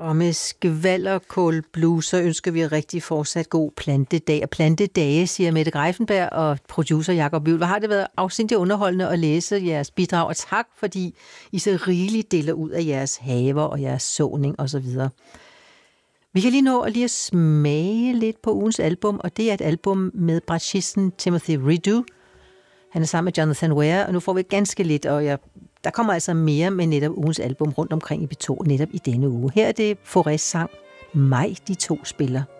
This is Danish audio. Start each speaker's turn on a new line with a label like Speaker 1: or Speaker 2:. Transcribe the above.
Speaker 1: Og med skvalderkål blues, så ønsker vi rigtig fortsat god plantedag. Og plantedage, siger Mette Greiffenberg og producer Jakob Bøhl. Hvor har det været afsindigt underholdende at læse jeres bidrag, og tak fordi I så rigeligt deler ud af jeres haver og jeres såning osv. Vi kan lige nå at lige at smage lidt på ugens album, og det er et album med bratschisten Timothy Rideau. Han er sammen med Jonathan Ware, og nu får vi ganske lidt, og der kommer altså mere med netop ugens album rundt omkring i B2, netop i denne uge. Her er det Faurés sang Maj, de to spiller.